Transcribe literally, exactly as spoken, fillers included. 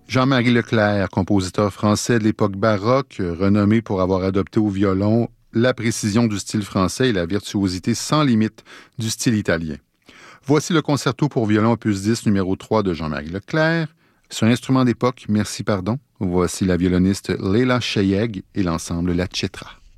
Jean-Marie Leclerc, compositeur français de l'époque baroque, renommé pour avoir adopté au violon la précision du style français et la virtuosité sans limite du style italien. Voici le concerto pour violon opus dix numéro trois de Jean-Marie Leclerc. Sur instrument d'époque, merci pardon, voici la violoniste Leila Cheyeg et l'ensemble La Cetra.